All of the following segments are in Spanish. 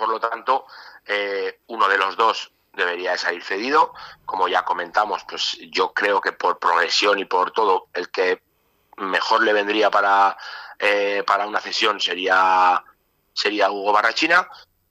por lo tanto, uno de los dos debería de salir cedido. Como ya comentamos, pues yo creo que por progresión y por todo, el que mejor le vendría para una cesión sería Hugo Barrachina,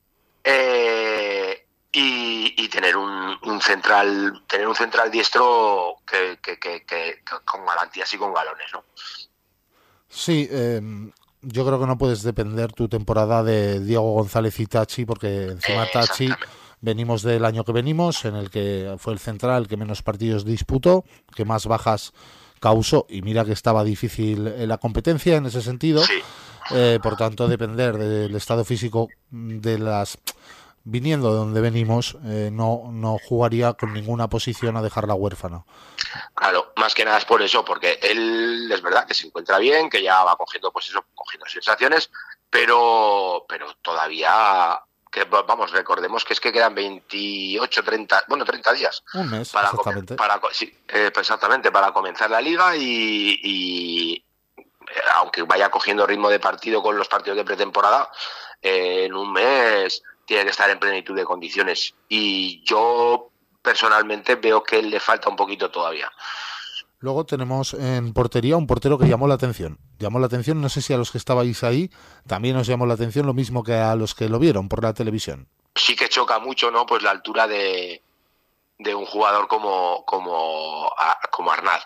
y tener un central diestro que con garantías y con galones, ¿no? Sí, yo creo que no puedes depender tu temporada de Diego González y Tachi, porque encima Tachi Exactamente. venimos del año que venimos, en el que fue el central que menos partidos disputó, que más bajas causó, y mira que estaba difícil la competencia en ese sentido. Sí. Por tanto, depender del estado físico de las... Viniendo de donde venimos, no jugaría con ninguna posición a dejarla huérfana. Claro, más que nada es por eso, porque él es verdad que se encuentra bien, que ya va cogiendo sensaciones, pero todavía, que vamos, recordemos que es que quedan 28, 30 días Un mes, para exactamente. exactamente, para comenzar la liga y aunque vaya cogiendo ritmo de partido con los partidos de pretemporada, en un mes tiene que estar en plenitud de condiciones, y yo personalmente veo que le falta un poquito todavía. Luego tenemos en portería un portero que llamó la atención. Llamó la atención, no sé si a los que estabais ahí también os llamó la atención, lo mismo que a los que lo vieron por la televisión. Sí que choca mucho, ¿no? Pues la altura de un jugador como Arnaz.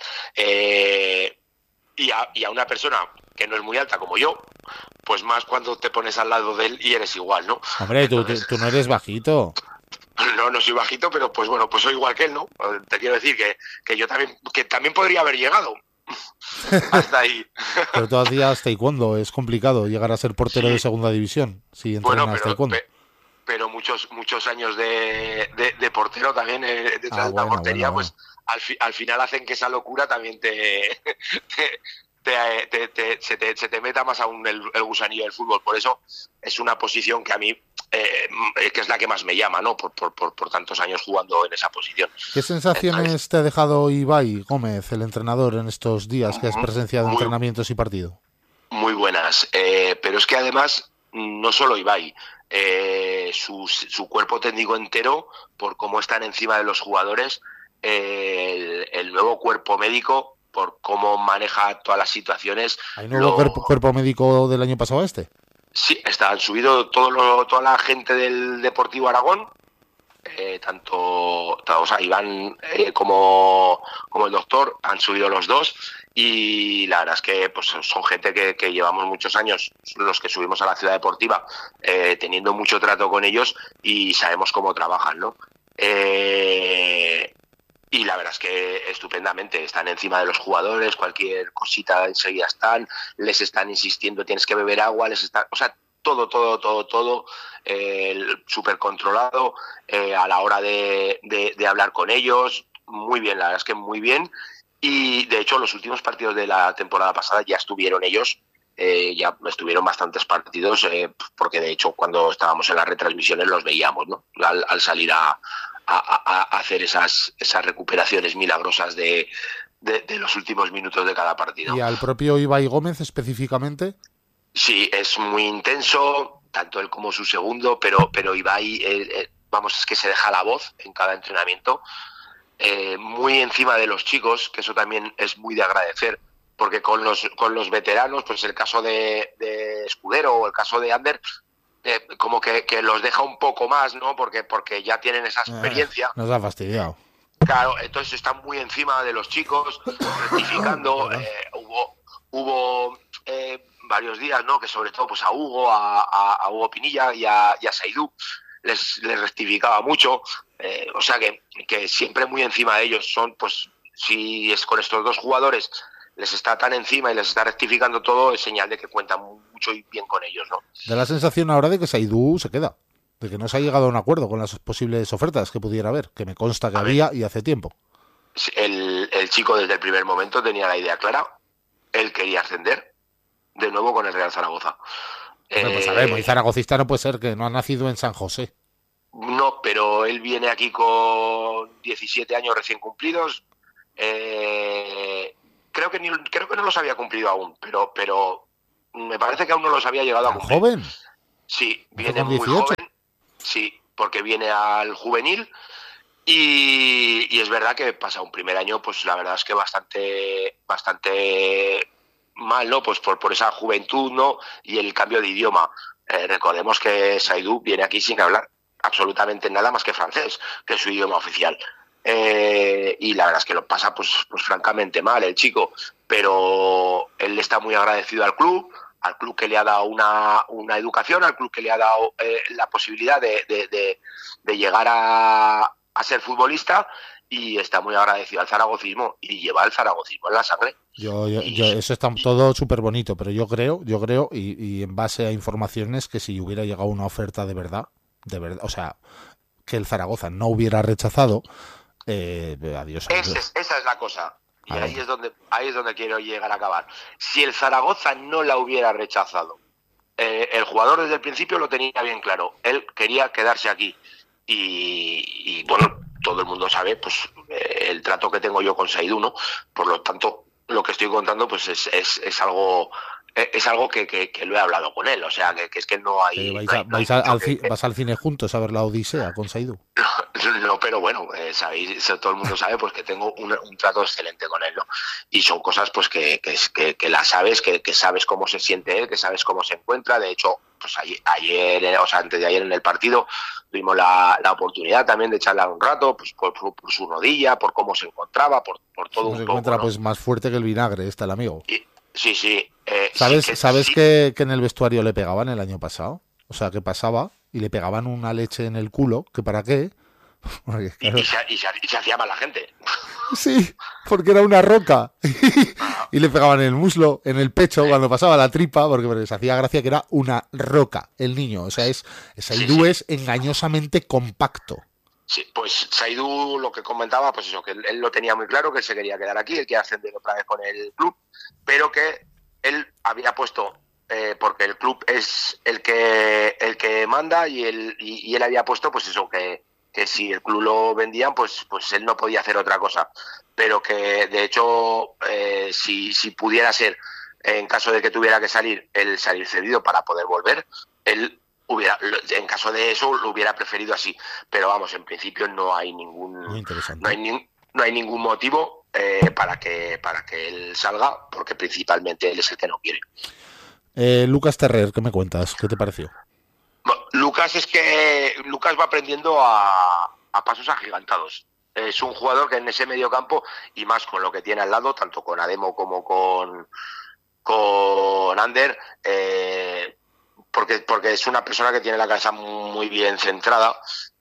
Y a una persona que no es muy alta como yo, pues más cuando te pones al lado de él y eres igual, ¿no? Hombre, Entonces, tú no eres bajito. no soy bajito, pero pues bueno, pues soy igual que él, ¿no? Te quiero decir que yo también podría haber llegado hasta ahí. Pero tú hacías taekwondo, es complicado llegar a ser portero de Sí, segunda división si bueno, entrenas taekwondo. pero muchos años de portero también Ah, detrás de una bueno, portería, bueno. pues al final hacen que esa locura también se te meta más aún el gusanillo del fútbol. Por eso es una posición que a mí, que es la que más me llama, ¿no? Por tantos años jugando en esa posición. ¿Qué Entonces, sensaciones te ha dejado Ibai Gómez, el entrenador, en estos días que has presenciado muy, entrenamientos y partido? muy buenas. Pero es que además, no solo Ibai, su cuerpo técnico entero, por cómo están encima de los jugadores, el nuevo cuerpo médico, por cómo maneja todas las situaciones. ¿Hay nuevo cuerpo médico del año pasado a este? Sí, han subido toda la gente del Deportivo Aragón, o sea, Iván como el doctor, han subido los dos, y la verdad es que pues son gente que llevamos muchos años, los que subimos a la Ciudad Deportiva, teniendo mucho trato con ellos y sabemos cómo trabajan, ¿no? Y la verdad es que estupendamente, están encima de los jugadores, cualquier cosita enseguida les están insistiendo, tienes que beber agua, o sea, todo súper controlado, a la hora de hablar con ellos, muy bien, la verdad es que muy bien. Y de hecho los últimos partidos de la temporada pasada ya estuvieron ellos, ya estuvieron bastantes partidos, porque de hecho cuando estábamos en las retransmisiones los veíamos, ¿no? Al salir a hacer esas recuperaciones milagrosas de los últimos minutos de cada partido. ¿Y al propio Ibai Gómez específicamente? Sí, es muy intenso, tanto él como su segundo, pero Ibai, vamos, es que se deja la voz en cada entrenamiento, muy encima de los chicos, que eso también es muy de agradecer, porque con los veteranos, pues el caso de Escudero o el caso de Ander, como que los deja un poco más, ¿no? Porque ya tienen esa experiencia. Nos ha fastidiado. Claro, entonces están muy encima de los chicos, rectificando. Hubo varios días, ¿no? Que sobre todo pues a Hugo, a Hugo Pinilla y a Saidú les rectificaba mucho. O sea que siempre muy encima de ellos. Son, pues, si es con estos dos jugadores les está tan encima y les está rectificando todo, es señal de que cuentan mucho y bien con ellos, ¿no? Da la sensación ahora de que Saidú se queda, de que no se ha llegado a un acuerdo con las posibles ofertas que pudiera haber, que me consta que había y hace tiempo. El chico desde el primer momento tenía la idea clara, él quería ascender de nuevo con el Real Zaragoza. Pues a ver, muy zaragocista no puede ser, que no ha nacido en San José. No, pero él viene aquí con 17 años recién cumplidos. Creo que no los había cumplido aún, pero me parece que aún no los había llegado a cumplir. ¿Joven? Sí, ¿Nació viene con muy 18? joven. porque viene al juvenil. Y es verdad que pasa un primer año, pues la verdad es que bastante mal, ¿no? Pues por esa juventud, ¿no? Y el cambio de idioma. Recordemos que Saidou viene aquí sin hablar absolutamente nada más que francés, que es su idioma oficial. Y la verdad es que lo pasa pues francamente mal el chico, pero él está muy agradecido al club que le ha dado una educación, al club que le ha dado la posibilidad de llegar a ser futbolista, y está muy agradecido al zaragocismo y lleva el zaragocismo en la sangre. Eso está todo súper bonito, pero yo creo y en base a informaciones, que si hubiera llegado una oferta de verdad, o sea, que el Zaragoza no hubiera rechazado, adiós. Esa es la cosa. Y ahí es donde quiero llegar a acabar. Si el Zaragoza no la hubiera rechazado, el jugador desde el principio lo tenía bien claro. Él quería quedarse aquí. Y bueno, todo el mundo sabe pues el trato que tengo yo con Saidou, ¿no? Por lo tanto, lo que estoy contando pues es algo que lo he hablado con él. O sea, que es que no hay... ¿Vas al cine juntos a ver la Odisea con Saidou? No, pero bueno, sabéis, todo el mundo sabe pues que tengo un trato excelente con él, ¿no? Y son cosas pues que las sabes, que sabes cómo se siente él, que sabes cómo se encuentra. De hecho, pues ayer, o sea, antes de ayer en el partido, tuvimos la oportunidad también de charlar un rato, pues por su rodilla, por cómo se encontraba, por todo un poco. Se encuentra, ¿no? Pues más fuerte que el vinagre, está el amigo. Sí. ¿Sabes que en el vestuario le pegaban el año pasado? O sea, que pasaba y le pegaban una leche en el culo, ¿que para qué? Porque, claro, y se hacía mal la gente. Sí, porque era una roca. Y le pegaban en el muslo, en el pecho, cuando pasaba la tripa, porque les hacía gracia que era una roca el niño. O sea, Saidou es engañosamente compacto. Sí, pues Saidou lo que comentaba, pues eso, que él lo tenía muy claro, que él se quería quedar aquí, él quería ascender otra vez con el club, pero que él había puesto, porque el club es el que manda, y él había puesto, pues eso, que si el club lo vendían, pues él no podía hacer otra cosa, pero que de hecho si pudiera ser, en caso de que tuviera que salir, él salir cedido para poder volver, él hubiera, en caso de eso, lo hubiera preferido así. Pero vamos, en principio no hay ningún motivo para que él salga, porque principalmente él es el que no quiere. Lucas Terrer, ¿qué me cuentas? ¿Qué te pareció? Lucas va aprendiendo a pasos agigantados. Es un jugador que en ese medio campo, y más con lo que tiene al lado, tanto con Ademo como con Ander, porque es una persona que tiene la cabeza muy bien centrada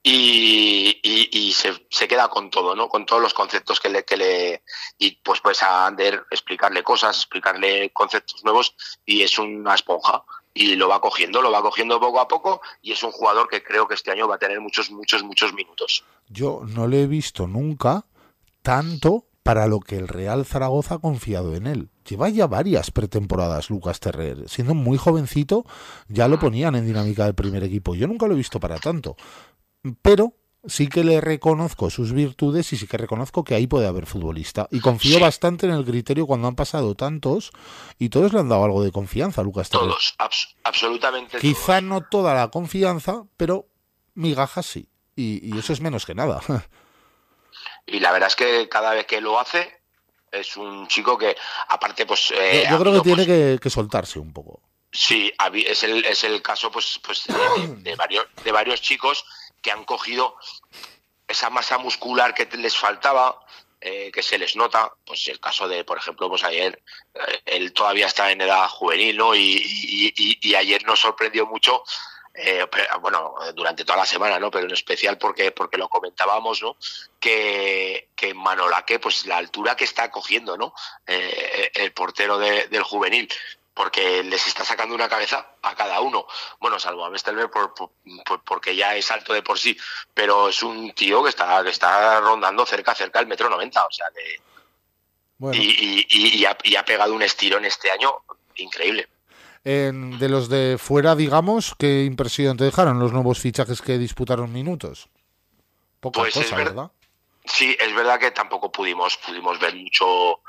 y se queda con todo, ¿no? Con todos los conceptos que le y pues a Ander explicarle cosas, explicarle conceptos nuevos, y es una esponja. Y lo va cogiendo poco a poco, y es un jugador que creo que este año va a tener muchos minutos. Yo no le he visto nunca tanto para lo que el Real Zaragoza ha confiado en él. Lleva ya varias pretemporadas Lucas Terrer. Siendo muy jovencito, ya lo ponían en dinámica del primer equipo. Yo nunca lo he visto para tanto. Pero sí que le reconozco sus virtudes, y sí que reconozco que ahí puede haber futbolista. Y confío bastante en el criterio cuando han pasado tantos, y todos le han dado algo de confianza a Lucas Terrer. Todos, absolutamente Quizá todos. No toda la confianza, pero migajas sí. Y eso es menos que nada. Y la verdad es que cada vez que lo hace, es un chico que, aparte, pues... yo creo que tiene que soltarse un poco. Sí, es el caso pues de varios chicos que han cogido esa masa muscular que les faltaba, que se les nota. Pues el caso de, por ejemplo, pues ayer, él todavía está en edad juvenil, ¿no? Y ayer nos sorprendió mucho, bueno, durante toda la semana, ¿no? Pero en especial porque lo comentábamos, ¿no? Que Manolaque, pues la altura que está cogiendo, ¿no? El portero del juvenil, porque les está sacando una cabeza a cada uno. Bueno, salvo a Mestelberg porque ya es alto de por sí, pero es un tío que está rondando cerca el 1,90 m, o sea que... Bueno. Y ha pegado un estirón este año increíble. De los de fuera, digamos, ¿qué impresión te dejaron los nuevos fichajes que disputaron minutos? Poca pues cosa, ¿verdad? Sí, es verdad que tampoco pudimos ver mucho...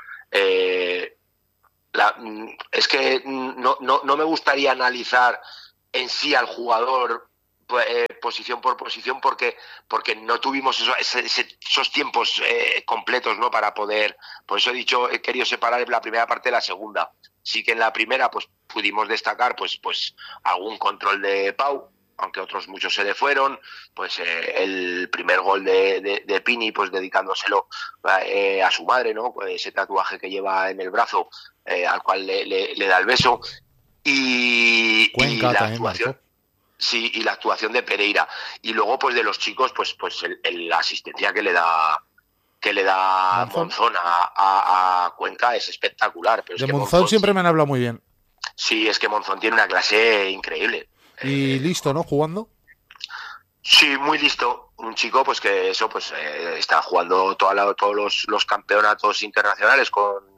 es que no me gustaría analizar en sí al jugador pues posición por posición porque no tuvimos esos tiempos completos, ¿no? Para poder, por eso he querido separar la primera parte de la segunda. Sí que en la primera pues pudimos destacar pues algún control de Pau, aunque otros muchos se le fueron, pues el primer gol de Pini, pues dedicándoselo a su madre, ¿no? Pues ese tatuaje que lleva en el brazo, al cual le da el beso, y la actuación. Sí, y la actuación de Pereira. Y luego, pues de los chicos, pues la asistencia que le da Monzón a Cuenca es espectacular. Pero de Monzón siempre me han hablado muy bien. Sí, es que Monzón tiene una clase increíble. Y listo, ¿no? Jugando. Sí, muy listo. Un chico pues que eso pues está jugando todos los campeonatos internacionales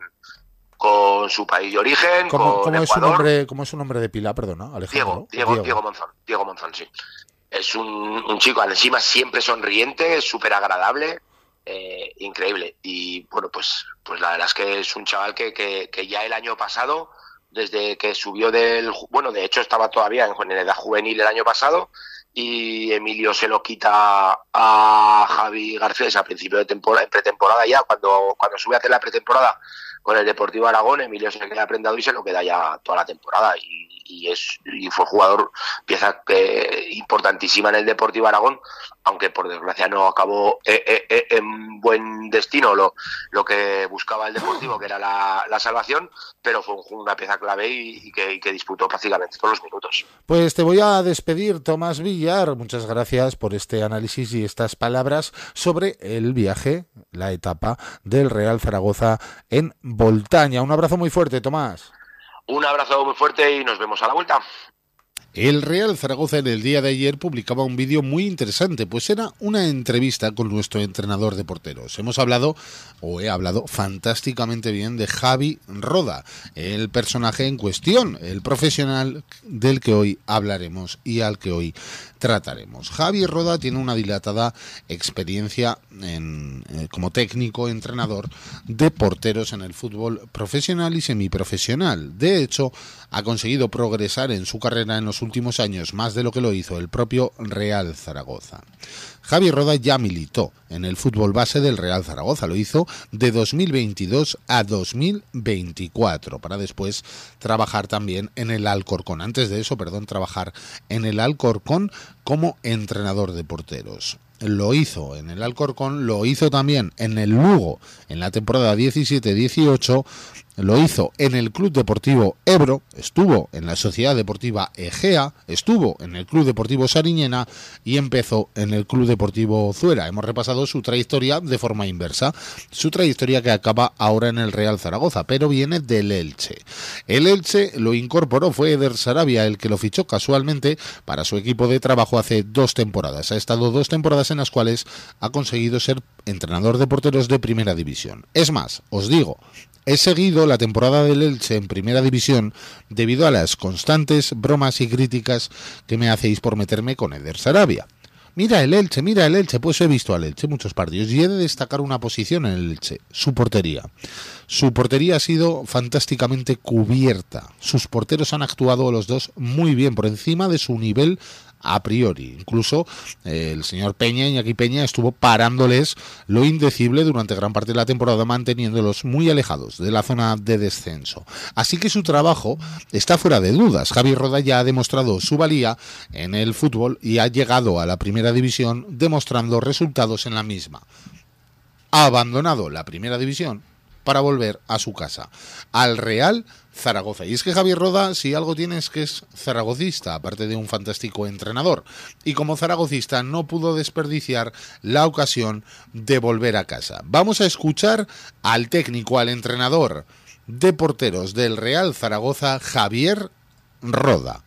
con su país de origen, con Ecuador. ¿Cómo es su nombre de pila, perdona, Alejandro? Diego Monzón. Diego Monzón, sí. Es un chico encima siempre sonriente, súper agradable, increíble. Y bueno, pues la verdad es que es un chaval que ya el año pasado, desde que subió de hecho estaba todavía en edad juvenil el año pasado, y Emilio se lo quita a Javi Garcés a principio de temporada, en pretemporada ya, cuando sube a hacer la pretemporada con el Deportivo Aragón. Emilio se queda prendado y se lo queda ya toda la temporada, y fue jugador, pieza importantísima en el Deportivo Aragón, aunque por desgracia no acabó en buen destino lo que buscaba el Deportivo, que era la salvación, pero fue una pieza clave y que disputó prácticamente todos los minutos. Pues te voy a despedir, Tomás Villar. Muchas gracias por este análisis y estas palabras sobre el viaje, la etapa del Real Zaragoza en Boltaña. Un abrazo muy fuerte, Tomás. Un abrazo muy fuerte y nos vemos a la vuelta. El Real Zaragoza en el día de ayer publicaba un vídeo muy interesante, pues era una entrevista con nuestro entrenador de porteros. He hablado fantásticamente bien de Javi Roda, el personaje en cuestión, el profesional del que hoy hablaremos y al que hoy trataremos. Javi Roda tiene una dilatada experiencia como técnico entrenador de porteros en el fútbol profesional y semiprofesional. De hecho, ha conseguido progresar en su carrera en los últimos años más de lo que lo hizo el propio Real Zaragoza. Javi Roda ya militó en el fútbol base del Real Zaragoza, lo hizo de 2022 a 2024, para después trabajar también en el Alcorcón. Trabajar en el Alcorcón como entrenador de porteros. Lo hizo en el Alcorcón, lo hizo también en el Lugo en la temporada 17-18, lo hizo en el Club Deportivo Ebro, estuvo en la Sociedad Deportiva Egea, estuvo en el Club Deportivo Sariñena y empezó en el Club Deportivo Zuera. Hemos repasado su trayectoria de forma inversa, su trayectoria que acaba ahora en el Real Zaragoza, pero viene del Elche. El Elche lo incorporó, fue Eder Sarabia el que lo fichó casualmente para su equipo de trabajo hace 2 temporadas. Ha estado 2 temporadas en las cuales ha conseguido ser entrenador de porteros de primera división. Es más, os digo, he seguido la temporada del Elche en primera división debido a las constantes bromas y críticas que me hacéis por meterme con Eder Sarabia. Mira el Elche, pues he visto al Elche muchos partidos y he de destacar una posición en el Elche, su portería. Su portería ha sido fantásticamente cubierta. Sus porteros han actuado los dos muy bien, por encima de su nivel a priori. Incluso el señor Peña, Iñaki Peña, estuvo parándoles lo indecible durante gran parte de la temporada, manteniéndolos muy alejados de la zona de descenso. Así que su trabajo está fuera de dudas. Javi Roda ya ha demostrado su valía en el fútbol y ha llegado a la primera división demostrando resultados en la misma. Ha abandonado la primera división para volver a su casa, al Real Zaragoza. Y es que Javier Roda, si algo tiene, es que es zaragocista, aparte de un fantástico entrenador. Y como zaragocista no pudo desperdiciar la ocasión de volver a casa. Vamos a escuchar al técnico, al entrenador de porteros del Real Zaragoza, Javier Roda.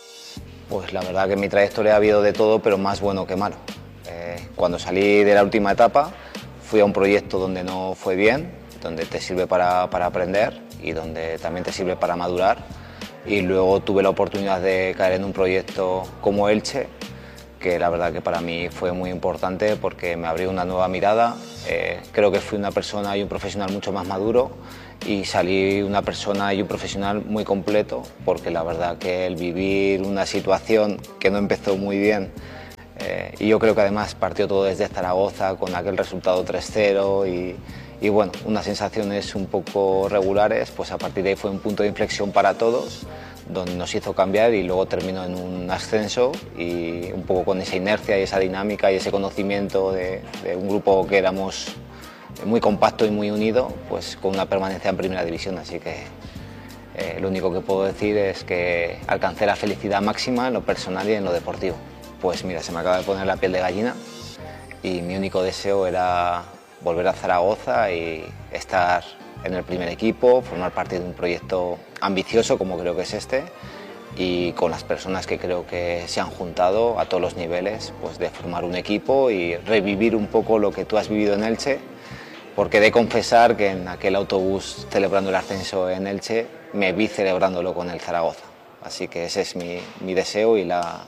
Pues la verdad que en mi trayectoria ha habido de todo, pero más bueno que malo. Cuando salí de la última etapa, fui a un proyecto donde no fue bien, donde te sirve para aprender y donde también te sirve para madurar, y luego tuve la oportunidad de caer en un proyecto como Elche, que la verdad que para mí fue muy importante porque me abrió una nueva mirada. Creo que fui una persona y un profesional mucho más maduro y salí una persona y un profesional muy completo, porque la verdad que el vivir una situación que no empezó muy bien Y yo creo que además partió todo desde Zaragoza con aquel resultado 3-0 y bueno, unas sensaciones un poco regulares, pues a partir de ahí fue un punto de inflexión para todos, donde nos hizo cambiar y luego terminó en un ascenso y un poco con esa inercia y esa dinámica y ese conocimiento de un grupo que éramos muy compacto y muy unido, pues con una permanencia en primera división, así que lo único que puedo decir es que alcancé la felicidad máxima en lo personal y en lo deportivo. Pues mira, se me acaba de poner la piel de gallina y mi único deseo era volver a Zaragoza y estar en el primer equipo, formar parte de un proyecto ambicioso como creo que es este y con las personas que creo que se han juntado a todos los niveles, pues de formar un equipo y revivir un poco lo que tú has vivido en Elche, porque he de confesar que en aquel autobús celebrando el ascenso en Elche me vi celebrándolo con el Zaragoza, así que ese es mi deseo y la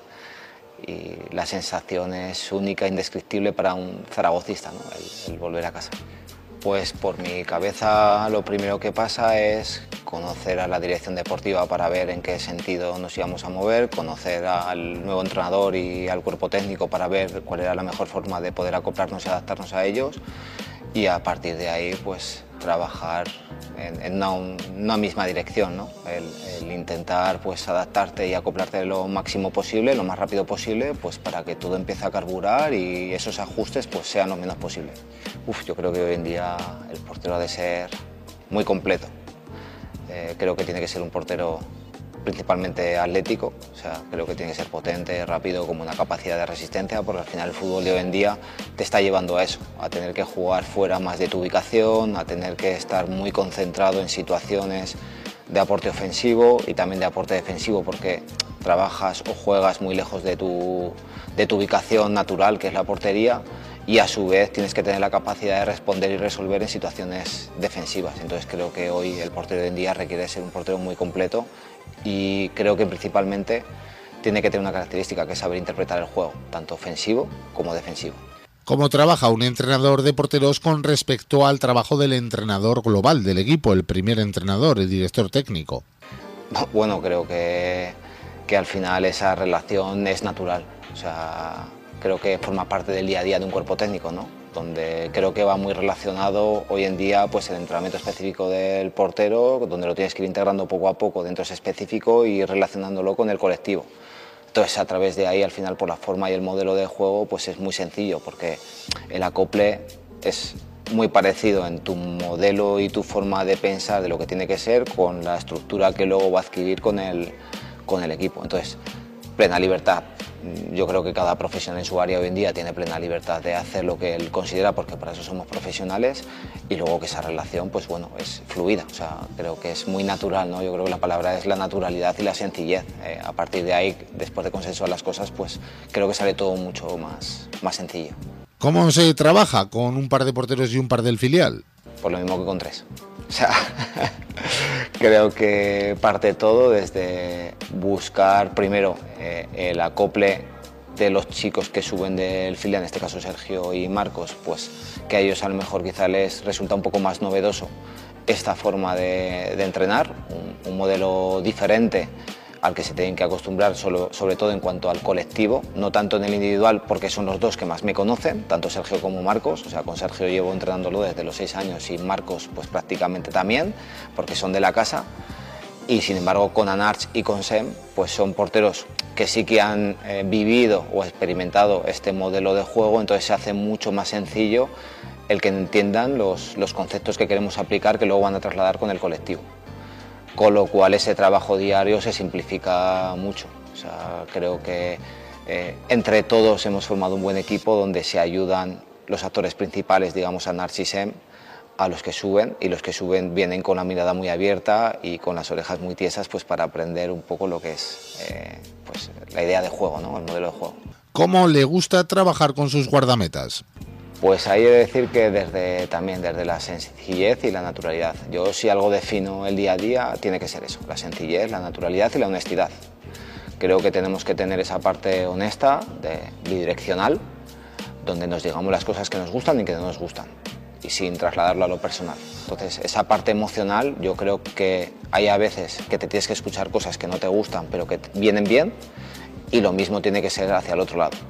sensación es única, indescriptible para un zaragocista, ¿no? el volver a casa. Pues por mi cabeza lo primero que pasa es conocer a la dirección deportiva para ver en qué sentido nos íbamos a mover, conocer al nuevo entrenador y al cuerpo técnico para ver cuál era la mejor forma de poder acoplarnos y adaptarnos a ellos y a partir de ahí pues trabajar en una misma dirección, ¿no? El intentar pues adaptarte y acoplarte lo máximo posible, lo más rápido posible, pues para que todo empiece a carburar y esos ajustes pues sean lo menos posible. Yo creo que hoy en día el portero ha de ser muy completo. Creo que tiene que ser un portero principalmente atlético, o sea, creo que tiene que ser potente, rápido, con una capacidad de resistencia, porque al final el fútbol de hoy en día te está llevando a eso, a tener que jugar fuera más de tu ubicación, a tener que estar muy concentrado en situaciones de aporte ofensivo y también de aporte defensivo, porque trabajas o juegas muy lejos de tu ubicación natural, que es la portería, y a su vez tienes que tener la capacidad de responder y resolver en situaciones defensivas. Entonces creo que hoy el portero de hoy en día requiere ser un portero muy completo y creo que principalmente tiene que tener una característica que es saber interpretar el juego, tanto ofensivo como defensivo. ¿Cómo trabaja un entrenador de porteros con respecto al trabajo del entrenador global del equipo, el primer entrenador, el director técnico? Bueno, creo que al final esa relación es natural, o sea, creo que forma parte del día a día de un cuerpo técnico, ¿no? Donde creo que va muy relacionado hoy en día pues el entrenamiento específico del portero, donde lo tienes que ir integrando poco a poco dentro de ese específico y relacionándolo con el colectivo. Entonces a través de ahí al final por la forma y el modelo de juego pues es muy sencillo porque el acople es muy parecido en tu modelo y tu forma de pensar de lo que tiene que ser con la estructura que luego va a adquirir con el equipo. Entonces plena libertad. Yo creo que cada profesional en su área hoy en día tiene plena libertad de hacer lo que él considera, porque para eso somos profesionales, y luego que esa relación pues bueno, es fluida, o sea, creo que es muy natural, ¿no? Yo creo que la palabra es la naturalidad y la sencillez. A partir de ahí, después de consensuar las cosas, pues creo que sale todo mucho más sencillo. ¿Cómo se trabaja con un par de porteros y un par del filial? Pues lo mismo que con 3. O sea, creo que parte todo desde buscar primero el acople de los chicos que suben del filial, en este caso Sergio y Marcos, pues que a ellos a lo mejor quizá les resulta un poco más novedoso esta forma de entrenar, un modelo diferente al que se tienen que acostumbrar, sobre todo en cuanto al colectivo, no tanto en el individual, porque son los dos que más me conocen, tanto Sergio como Marcos. O sea, con Sergio llevo entrenándolo desde los 6 años y Marcos pues prácticamente también, porque son de la casa. Y sin embargo con Anarch y con Sem pues son porteros que sí que han vivido o experimentado este modelo de juego, entonces se hace mucho más sencillo el que entiendan los conceptos que queremos aplicar, que luego van a trasladar con el colectivo. Con lo cual ese trabajo diario se simplifica mucho. O sea, creo que entre todos hemos formado un buen equipo donde se ayudan los actores principales, digamos Anarch y Sem, a los que suben, y los que suben vienen con la mirada muy abierta y con las orejas muy tiesas pues para aprender un poco lo que es pues la idea de juego, ¿no? El modelo de juego. ¿Cómo le gusta trabajar con sus guardametas? Pues ahí he de decir que también desde la sencillez y la naturalidad. Yo si algo defino el día a día tiene que ser eso, la sencillez, la naturalidad y la honestidad. Creo que tenemos que tener esa parte honesta, bidireccional, donde nos digamos las cosas que nos gustan y que no nos gustan, y sin trasladarlo a lo personal. Entonces esa parte emocional, yo creo que hay a veces que te tienes que escuchar cosas que no te gustan pero que vienen bien, y lo mismo tiene que ser hacia el otro lado.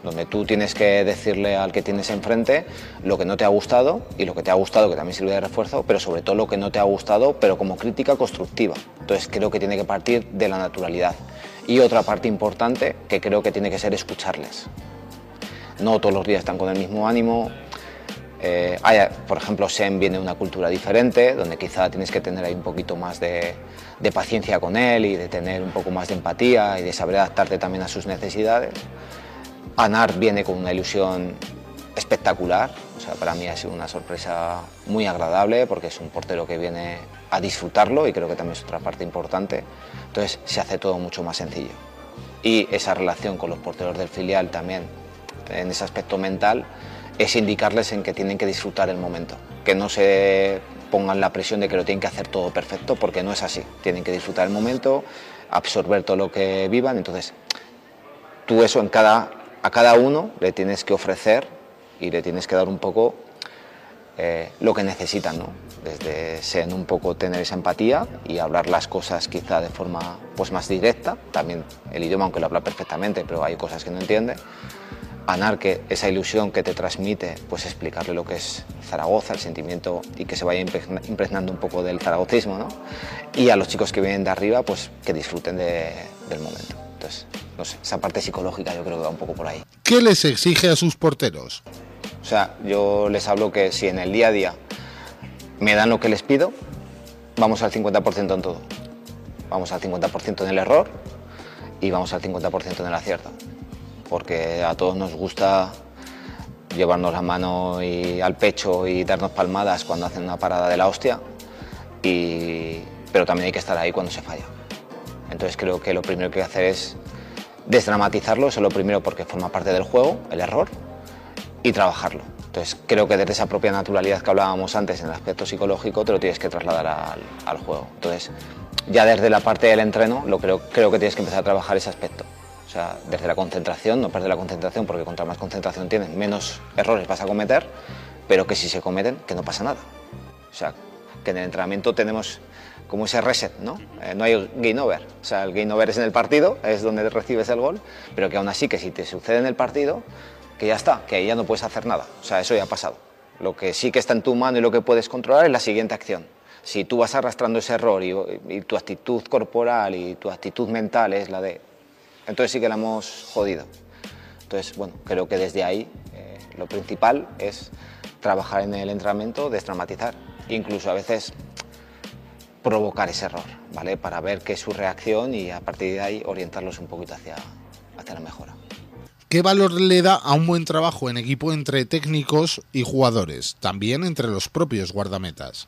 donde tú tienes que decirle al que tienes enfrente lo que no te ha gustado y lo que te ha gustado, que también sirve de refuerzo, pero sobre todo lo que no te ha gustado, pero como crítica constructiva. Entonces creo que tiene que partir de la naturalidad. Y otra parte importante que creo que tiene que ser escucharles. No todos los días están con el mismo ánimo. Por ejemplo, Sen viene de una cultura diferente, donde quizá tienes que tener ahí un poquito más de paciencia con él y de tener un poco más de empatía y de saber adaptarte también a sus necesidades. Anar viene con una ilusión espectacular, o sea, para mí ha sido una sorpresa muy agradable porque es un portero que viene a disfrutarlo y creo que también es otra parte importante. Entonces se hace todo mucho más sencillo. Y esa relación con los porteros del filial también, en ese aspecto mental, es indicarles en que tienen que disfrutar el momento, que no se pongan la presión de que lo tienen que hacer todo perfecto, porque no es así. Tienen que disfrutar el momento, absorber todo lo que vivan. Entonces, tú eso a cada uno le tienes que ofrecer y le tienes que dar un poco lo que necesitan, ¿no? Desde ser un poco tener esa empatía y hablar las cosas quizá de forma pues más directa, también el idioma aunque lo habla perfectamente, pero hay cosas que no entiende. Anar, que esa ilusión que te transmite, pues explicarle lo que es Zaragoza, el sentimiento y que se vaya impregnando un poco del zaragocismo, ¿no? Y a los chicos que vienen de arriba, pues que disfruten del momento. Entonces, no sé, esa parte psicológica yo creo que va un poco por ahí. ¿Qué les exige a sus porteros? O sea, yo les hablo que si en el día a día me dan lo que les pido, vamos al 50% en todo. Vamos al 50% en el error y vamos al 50% en el acierto. Porque a todos nos gusta llevarnos la mano al pecho y darnos palmadas cuando hacen una parada de la hostia, pero también hay que estar ahí cuando se falla. Entonces creo que lo primero que hay que hacer es desdramatizarlo, eso es lo primero porque forma parte del juego, el error, y trabajarlo. Entonces creo que desde esa propia naturalidad que hablábamos antes en el aspecto psicológico te lo tienes que trasladar al juego. Entonces ya desde la parte del entreno creo que tienes que empezar a trabajar ese aspecto. O sea, desde la concentración, no perder la concentración porque contra más concentración tienes, menos errores vas a cometer, pero que si se cometen, que no pasa nada. O sea, que en el entrenamiento tenemos como ese reset, ¿no? No hay game over. O sea, el game over es en el partido, es donde recibes el gol, pero que aún así que si te sucede en el partido, que ya está, que ahí ya no puedes hacer nada. O sea, eso ya ha pasado. Lo que sí que está en tu mano y lo que puedes controlar es la siguiente acción. Si tú vas arrastrando ese error y tu actitud corporal y tu actitud mental es la de... Entonces sí que la hemos jodido. Entonces, bueno, creo que desde ahí lo principal es trabajar en el entrenamiento, desdramatizar, incluso a veces provocar ese error, ¿vale? Para ver qué es su reacción y a partir de ahí orientarlos un poquito hacia la mejora. ¿Qué valor le da a un buen trabajo en equipo entre técnicos y jugadores, también entre los propios guardametas?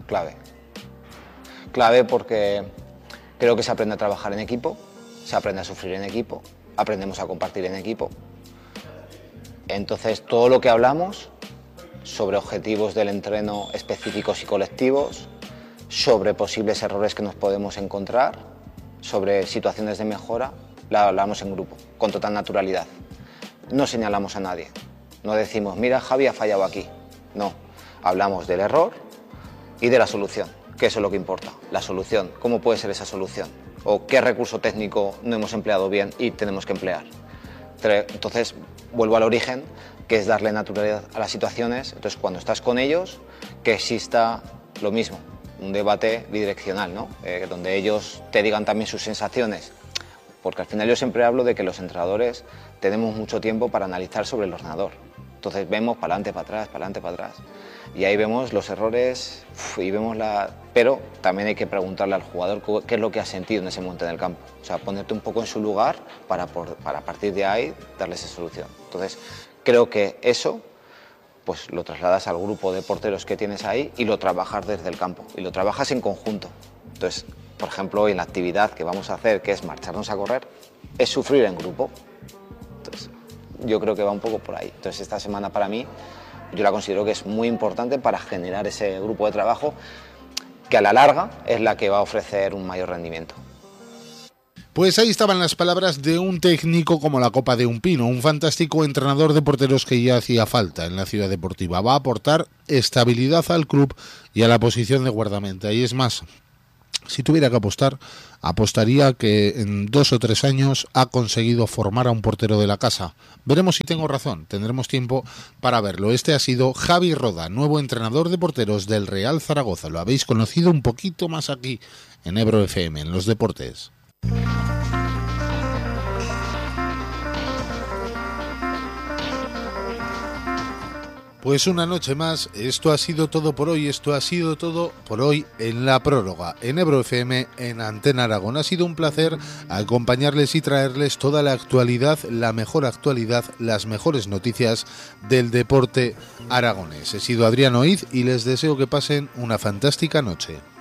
Clave porque creo que se aprende a trabajar en equipo, se aprende a sufrir en equipo, aprendemos a compartir en equipo. Entonces, todo lo que hablamos sobre objetivos del entreno específicos y colectivos, sobre posibles errores que nos podemos encontrar, sobre situaciones de mejora, la hablamos en grupo, con total naturalidad. No señalamos a nadie, no decimos, mira, Javi ha fallado aquí. No, hablamos del error y de la solución, que eso es lo que importa, la solución, cómo puede ser esa solución. O qué recurso técnico no hemos empleado bien y tenemos que emplear. Entonces, vuelvo al origen, que es darle naturalidad a las situaciones. Entonces, cuando estás con ellos, que exista lo mismo, un debate bidireccional, ¿no? Donde ellos te digan también sus sensaciones. Porque al final yo siempre hablo de que los entrenadores tenemos mucho tiempo para analizar sobre el ordenador. Entonces vemos para adelante, para atrás, para adelante, para atrás. Y ahí vemos los errores y vemos Pero también hay que preguntarle al jugador qué es lo que ha sentido en ese momento en el campo. O sea, ponerte un poco en su lugar para a partir de ahí darle esa solución. Entonces, creo que eso pues lo trasladas al grupo de porteros que tienes ahí y lo trabajas desde el campo. Y lo trabajas en conjunto. Entonces, por ejemplo, hoy en la actividad que vamos a hacer, que es marcharnos a correr, es sufrir en grupo. Entonces, yo creo que va un poco por ahí. Entonces, esta semana para mí, yo la considero que es muy importante para generar ese grupo de trabajo que a la larga es la que va a ofrecer un mayor rendimiento. Pues ahí estaban las palabras de un técnico como la copa de un pino, un fantástico entrenador de porteros que ya hacía falta en la Ciudad Deportiva. Va a aportar estabilidad al club y a la posición de guardameta. Y es más, Si tuviera que apostar, apostaría que en 2 o 3 años ha conseguido formar a un portero de la casa. Veremos si tengo razón, tendremos tiempo para verlo. Este ha sido Javi Roda, nuevo entrenador de porteros del Real Zaragoza. Lo habéis conocido un poquito más aquí, en Ebro FM, en los deportes. Pues una noche más, esto ha sido todo por hoy, en La Prórroga, en Ebro FM, en Antena Aragón. Ha sido un placer acompañarles y traerles toda la actualidad, la mejor actualidad, las mejores noticias del deporte aragonés. He sido Adrián Oiz y les deseo que pasen una fantástica noche.